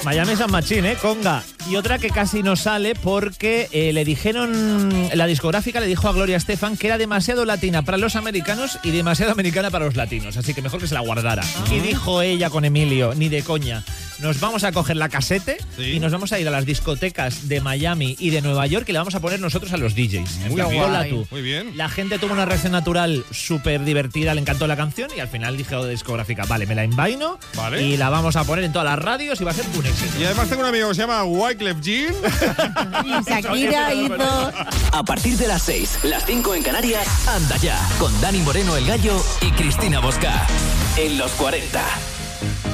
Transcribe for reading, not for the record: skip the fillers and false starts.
Miami es San Machín, conga. Y otra que casi no sale porque le dijeron, la discográfica le dijo a Gloria Estefan que era demasiado latina para los americanos y demasiado americana para los latinos, así que mejor que se la guardara. Y dijo ella con Emilio, ni de coña, nos vamos a coger la casete y nos vamos a ir a las discotecas de Miami y de Nueva York y la vamos a poner nosotros a los DJs. Muy bien. Hola tú. Muy bien. La gente tuvo una reacción natural súper divertida, le encantó la canción y al final dijo de discográfica, vale, me la envaino y la vamos a poner en todas las radios y va a ser un éxito. Y además tengo un amigo que se llama Wyclef Jean. Y Shakira hizo... A partir de las 6, las 5 en Canarias, Anda Ya, con Dani Moreno el Gallo y Cristina Bosca. En los 40.